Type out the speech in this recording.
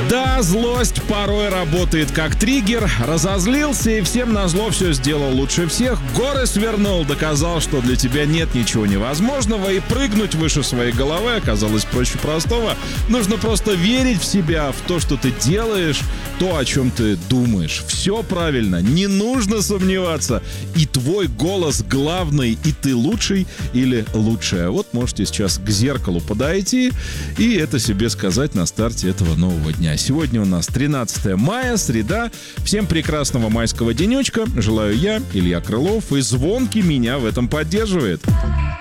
Да, злость порой работает как триггер. Разозлился и всем назло все сделал лучше всех. Горы свернул, доказал, что для тебя нет ничего невозможного. И прыгнуть выше своей головы оказалось проще простого. Нужно просто верить в себя, в то, что ты делаешь, то, о чем ты думаешь. Все правильно, не нужно сомневаться. И твой голос главный, и ты лучший или лучшая. Вот можете сейчас к зеркалу подойти и это себе сказать на старте этого нового дня. Сегодня у нас 13 мая, среда. Всем прекрасного майского денечка. Желаю я, Илья Крылов, и Звонкий меня в этом поддерживает.